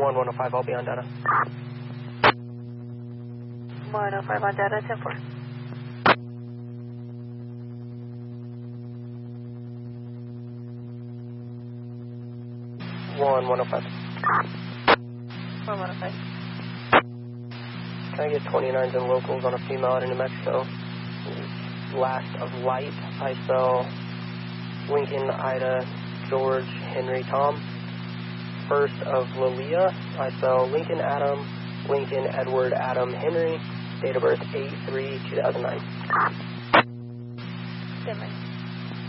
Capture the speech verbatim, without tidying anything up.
one one oh five, I'll be on data. one oh five on data, ten four. one one oh five. one one oh five. Can I get twenty-nines and locals on a female out of New Mexico? Last of light, I spell Lincoln, Ida, George, Henry, Tom. First of Lilia, I spell Lincoln, Adam, Lincoln, Edward, Adam, Henry. Date of birth eight three two thousand nine. Stand by.